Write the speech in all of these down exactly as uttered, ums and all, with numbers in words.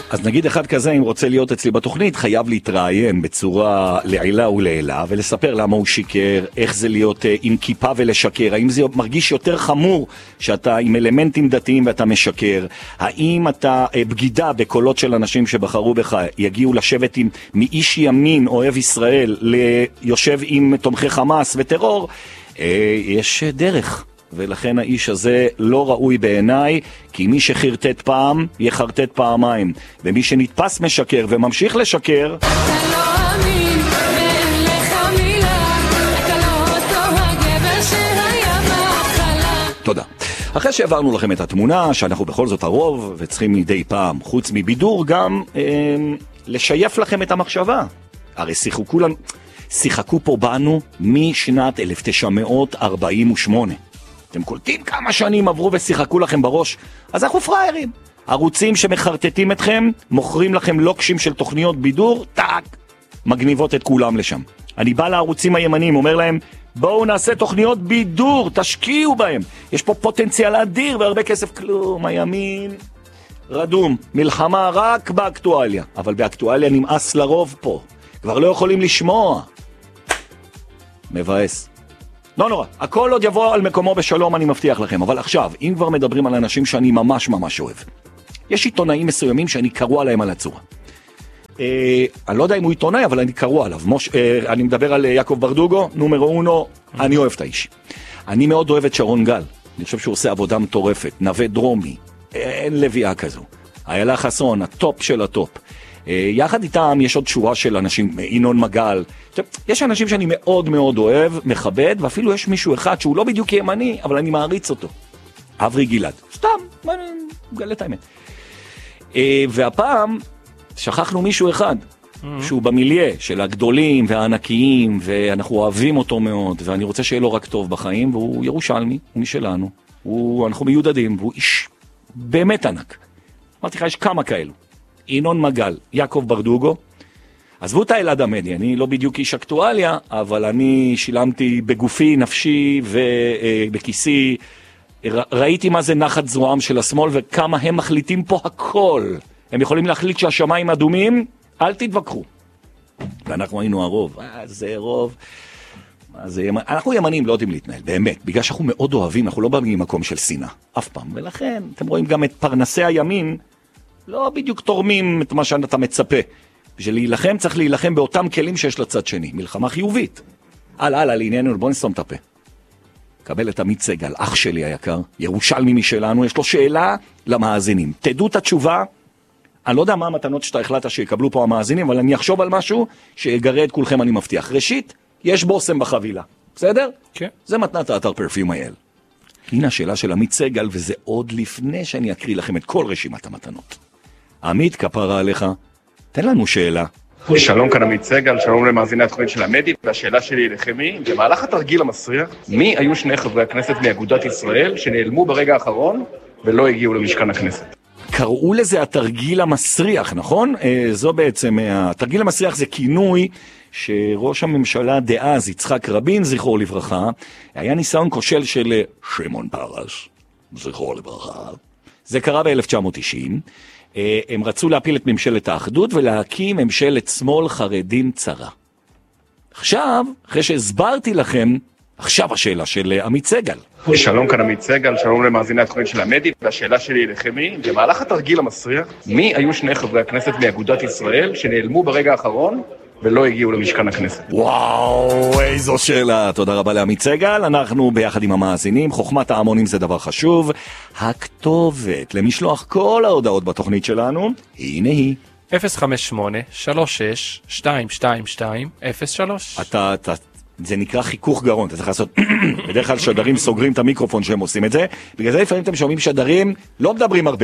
אז נגיד אחד כזה, אם רוצה להיות אצלי בתוכנית, חייב להתראיין בצורה לעילה ולעילה, ולספר למה הוא שיקר, איך זה להיות uh, עם כיפה ולשקר, האם זה מרגיש יותר חמור שאתה עם אלמנטים דתיים ואתה משקר, האם אתה uh, בגידה בקולות של אנשים שבחרו בך, יגיעו לשבת עם מאיש ימין אוהב ישראל, ליושב עם תומכי חמאס וטרור, uh, יש uh, דרך. ולכן האיש הזה לא ראוי בעיניי, כי מי שחרטט פעם, יחרטט פעמיים. ומי שנתפס משקר וממשיך לשקר... אתה לא אמין, ואין לך מילה, אתה לא אותו הגבר שהיה בהתחלה. תודה. אחרי שהעברנו לכם את התמונה, שאנחנו בכל זאת הרוב, וצריכים מדי פעם, חוץ מבידור, גם אה, לשייף לכם את המחשבה. הרי שיחקו, לנו, שיחקו פה בנו משנת אלף תשע מאות ארבעים ושמונה. אתם קולטים כמה שנים עברו ושיחקו לכם בראש, אז אנחנו פריירים. ערוצים שמחרטטים אתכם, מוכרים לכם לוקשים של תוכניות בידור, טאק, מגניבות את כולם לשם. אני בא לערוצים הימניים, אומר להם, בואו נעשה תוכניות בידור, תשקיעו בהם. יש פה פוטנציאל אדיר והרבה כסף, כלום, הימין רדום. מלחמה רק באקטואליה, אבל באקטואליה נמאס לרוב פה. כבר לא יכולים לשמוע. מבאס. לא נורא, הכל עוד יבוא על מקומו בשלום, אני מבטיח לכם. אבל עכשיו, אם כבר מדברים על אנשים שאני ממש ממש אוהב, יש עיתונאים מסוימים שאני קרוא עליהם על הצורה. אה, אני לא יודע אם הוא עיתונאי, אבל אני קרוא עליו. מוש, אה, אני מדבר על יעקב ברדוגו, נומרו אונו, אני אוהב את האיש. אני מאוד אוהב את שרון גל. אני חושב שהוא עושה עבודה מטורפת. נווה דרומי, אין לביאה כזו. איילה חסון, הטופ של הטופ. יחד איתם יש עוד שורה של אנשים, ינון מגל. יש אנשים שאני מאוד מאוד אוהב, מכבד, ואפילו יש מישהו אחד שהוא לא בדיוק ימני, אבל אני מעריץ אותו. אברי גלעד. סתם, אני מגלה את האמת. והפעם שכחנו מישהו אחד, שהוא במיליה של הגדולים והענקיים, ואנחנו אוהבים אותו מאוד, ואני רוצה שיהיה לו רק טוב בחיים, והוא ירושלמי, הוא משלנו. הוא, אנחנו מיודדים, והוא איש באמת ענק. אמרתי לך, יש כמה כאלו. ינון מגל, יעקב ברדוגו. עזבו את הילד המדי, אני לא בדיוק איש אקטואליה, אבל אני שילמתי בגופי, נפשי ובכיסי, ראיתי מה זה נחת זרועם של השמאל וכמה הם מחליטים פה הכל. הם יכולים להחליט שהשמיים אדומים, אל תתווכחו. ואנחנו היינו הרוב, אה, זה רוב. זה ימנ... אנחנו ימנים לא יודעים להתנהל, באמת, בגלל שאנחנו מאוד אוהבים, אנחנו לא באים ממקום של שנאה, אף פעם. ולכן, אתם רואים גם את פרנסי הימין, לא בדיוק תורמים את מה שאתה מצפה. בשביל להילחם צריך להילחם באותם כלים שיש לצד שני. מלחמה חיובית. הלאה, הלאה, לענייננו, בוא נסתום את הפה. קבל את עמית סגל, אח שלי היקר, ירושלמי משלנו, יש לו שאלה למאזינים. תדעו את התשובה, אני לא יודע מה המתנות שאתה החלטת שיקבלו פה המאזינים, אבל אני אחשוב על משהו שיגרה את כולכם, אני מבטיח. ראשית, יש בוסם בחבילה. בסדר? כן. זה מתנת האתר פרפיום אייל. הנה השאלה של עמית סגל, וזה עוד לפני שאני אקריא לכם את כל רשימת המתנות. עמית, כפרה עליך, תן לנו שאלה. שלום, כאן עמית סגל, שלום למאזיני התוכנית של המדי, והשאלה שלי אליכם היא, במהלך התרגיל המסריח, מי היו שני חברי הכנסת מאגודת ישראל שנעלמו ברגע האחרון ולא הגיעו למשכן הכנסת? קראו לזה התרגיל המסריח, נכון? זו בעצם, התרגיל המסריח זה כינוי שראש הממשלה דאז, יצחק רבין, זכרו לברכה, היה ניסיון כושל של שמעון פרס, זכרו לברכה. זה קרה ב-אלף תשע מאות תשעים. הם רצו להפיל את ממשלת האחדות ולהקים ממשלת שמאל חרדים צרה. עכשיו, אחרי שהסברתי לכם, עכשיו השאלה של עמית סגל. שלום, כאן עמית סגל, שלום למאזיני התוכנית של המדי, והשאלה שלי אליכם היא, במהלך התרגיל המסריח, מי היו שני חברי הכנסת מאגודת ישראל שנעלמו ברגע האחרון ולא הגיעו למשכן הכנסת? וואו, איזו שאלה. תודה רבה לעמית סגל. אנחנו ביחד עם המאזינים, חוכמת ההמונים זה דבר חשוב. הכתובת למשלוח כל ההודעות בתוכנית שלנו, הנה היא. אפס חמש שמונה שלוש שש שתיים שתיים שתיים אפס שלוש. אתה, אתה, זה נקרא חיכוך גרון, אתה צריך לעשות, בדרך כלל שדרים סוגרים את המיקרופון שהם עושים את זה, בגלל זה לפעמים אתם שומעים שדרים, לא מדברים הרבה.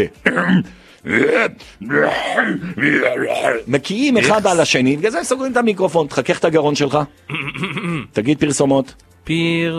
מקיאים אחד על השני, בגלל זה סוגרים את המיקרופון, תחכך את הגרון שלך. תגיד פרסומות. פיר